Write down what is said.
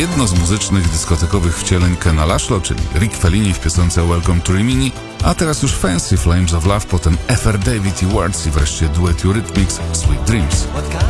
jedno z muzycznych, dyskotekowych wcieleń Kena Laszlo, czyli Rick Fellini w piosence Welcome to Rimini, a teraz już Fancy Flames of Love, potem F.R. David i Words i wreszcie duet Eurythmics Sweet Dreams.